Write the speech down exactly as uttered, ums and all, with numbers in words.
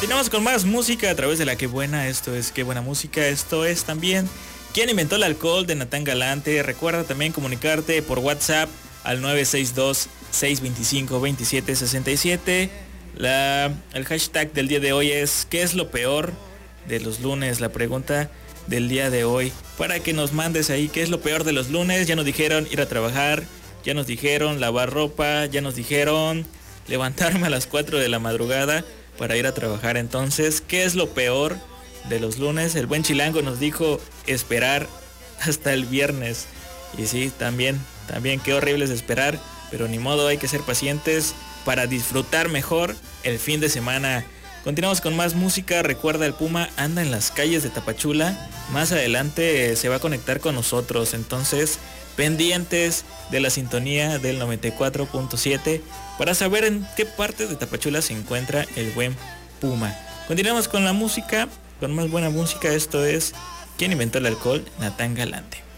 Continuamos con más música a través de la Que Buena. Esto es Qué Buena Música. Esto es también ¿Quién inventó el alcohol? De Natán Galante. Recuerda también comunicarte por WhatsApp al nueve seis dos, seis dos cinco, dos siete seis siete. La, el hashtag del día de hoy es ¿qué es lo peor de los lunes? La pregunta del día de hoy, para que nos mandes ahí qué es lo peor de los lunes. Ya nos dijeron ir a trabajar, ya nos dijeron lavar ropa, ya nos dijeron levantarme a las cuatro de la madrugada para ir a trabajar. Entonces, ¿qué es lo peor de los lunes? El buen Chilango nos dijo esperar hasta el viernes. Y sí, también, también qué horrible es esperar, pero ni modo, hay que ser pacientes para disfrutar mejor el fin de semana. Continuamos con más música. Recuerda, el Puma anda en las calles de Tapachula. Más adelante eh, se va a conectar con nosotros. Entonces, pendientes de la sintonía del noventa y cuatro punto siete para saber en qué parte de Tapachula se encuentra el buen Puma. Continuamos con la música, con más buena música. Esto es ¿Quién inventó el alcohol? Natán Galante.